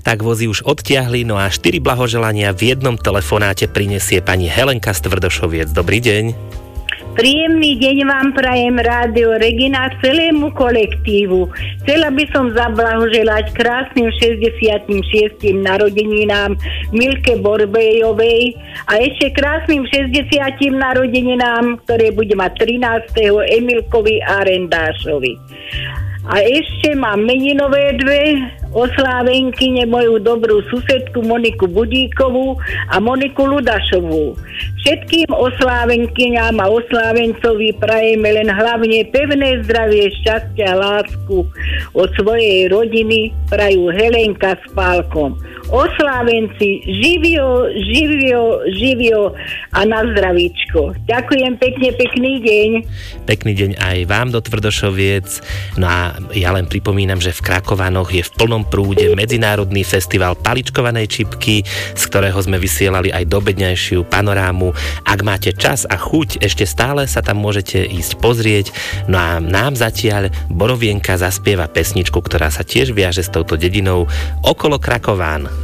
tak vozy už odtiahli, no a 4 blahoželania v jednom telefonáte prinesie pani Helenka z Tvrdošoviec. Dobrý deň. Príjemný deň vám prajem, Rádio Regina, celému kolektívu. Chcela by som zablahoželať krásnym 66. narodeninám Milke Borbejovej a ešte krásnym 60. narodeninám, ktoré bude mať 13. Emilkovi Arendášovi. A ešte mám meninové dve oslávenkyne, moju dobrú susedku Moniku Budíkovú a Moniku Ludašovú. Všetkým oslávenkyňám a oslávencovi prajeme len hlavne pevné zdravie, šťastie a lásku od svojej rodiny prajú Helenka s Pálkom. Oslávenci, živio a na zdravíčko. Ďakujem pekne, pekný deň. Pekný deň aj vám do Tvrdošoviec. No a ja len pripomínam, že v Krakovanoch je v plnom prúde medzinárodný festival paličkovanej čipky, z ktorého sme vysielali aj dobedňajšiu panorámu. Ak máte čas a chuť, ešte stále sa tam môžete ísť pozrieť. No a nám zatiaľ Borovienka zaspieva pesničku, ktorá sa tiež viaže s touto dedinou Okolo Krakován.